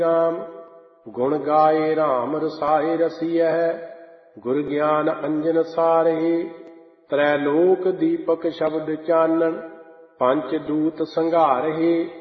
राम गुण गाए राम रसाए रसियः गुर ज्ञान अंजन सारहि त्रैलोक दीपक शब्द चानन पंच दूत संघारहि